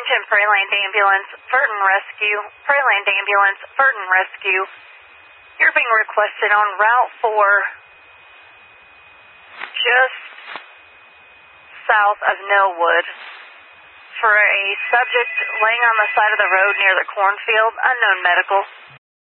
Attention, Prairie Ambulance, Furton Rescue, Prairie Ambulance, Furton Rescue. You're being requested on Route 4, just south of Millwood, for a subject laying on the side of the road near the cornfield, unknown medical.